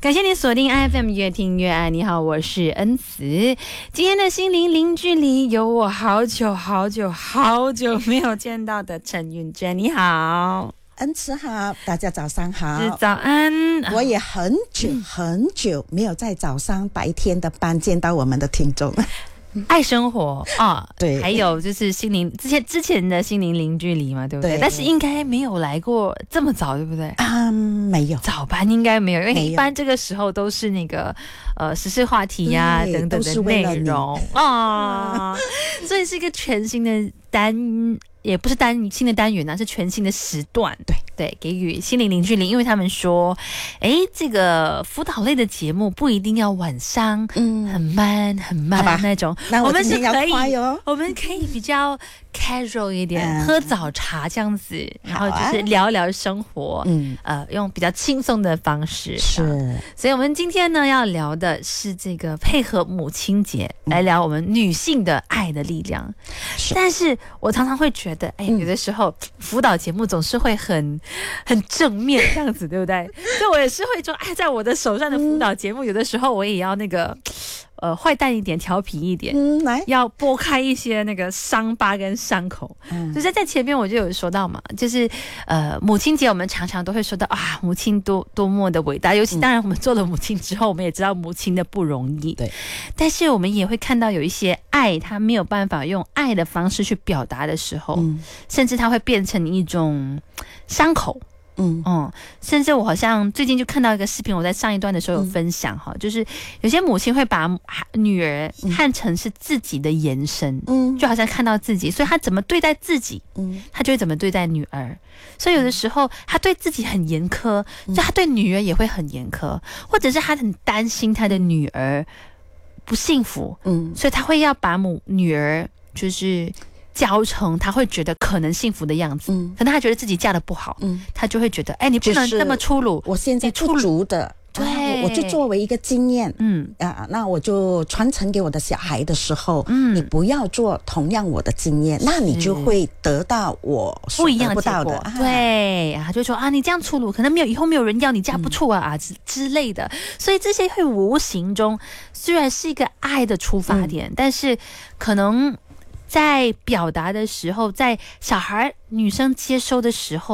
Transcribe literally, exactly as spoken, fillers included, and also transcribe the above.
感谢你锁定 I F M 越听越爱。你好，我是恩慈。今天的心灵零距离有我好久好久好久没有见到的陈云珍，你好。 恩慈好，大家早上好。 是早安。 我也很久很久没有在早上白天的班见到我们的听众。 爱生活啊， 对， 还有就是心灵之前之前的心灵零距离嘛，对不对？ 对， 但是应该没有来过这么早，对不对？ 嗯，没有， 早班应该没有，因为一般这个时候都是那个呃时事话题呀、啊、等等的内容啊，所以是一个全新的单。也不是单新的单元啊，是全新的时段。 对对，给予心灵零距离，因为他们说，哎，这个辅导类的节目不一定要晚上，嗯，很慢很慢那种。 那我们是可以， 我们可以比较 casual 一点， 嗯、 喝早茶这样子，然后就是聊聊生活，嗯，呃，用比较轻松的方式。 是， 所以我们今天呢要聊的是这个配合母亲节、嗯、来聊我们女性的爱的力量。是，但是我常常会觉得。哎，有的时候辅导节目总是会很很正面这样子，对不对？所以我也是会说，哎，在我的手上的辅导节目，有的时候我也要那个呃坏蛋一点，调皮一点，嗯，来要拨开一些那个伤疤跟伤口。嗯，就是在前面我就有说到嘛，就是呃母亲节我们常常都会说到啊，母亲多多么的伟大，尤其当然我们做了母亲之后，我们也知道母亲的不容易。对，但是我们也会看到有一些爱，他没有办法用爱的方式去表达的时候。嗯，甚至它会变成一种伤口，嗯嗯，甚至我好像最近就看到一个视频，我在上一段的时候有分享哈、嗯，就是有些母亲会把女儿看成是自己的延伸，嗯，就好像看到自己，所以她怎么对待自己，嗯，她就会怎么对待女儿。所以有的时候她对自己很严苛，所以她对女儿也会很严苛，或者是她很担心她的女儿不幸福，嗯，所以她会要把母女儿就是教成他会觉得可能幸福的样子，嗯，可能他觉得自己嫁得不好，嗯，他就会觉得，哎，你不能这么粗鲁， 我现在不足的， 对、 啊，我就作为一个经验，嗯啊，那我就传承给我的小孩的时候，嗯，你不要做同样我的经验，那你就会得到我不一样的结果， 啊、对，他就说啊，你这样粗鲁，可能没有以后没有人要你嫁不出啊、嗯、啊之之类的，所以这些会无形中虽然是一个爱的出发点，嗯、但是可能。在表达的时候，在小孩女生接收的时候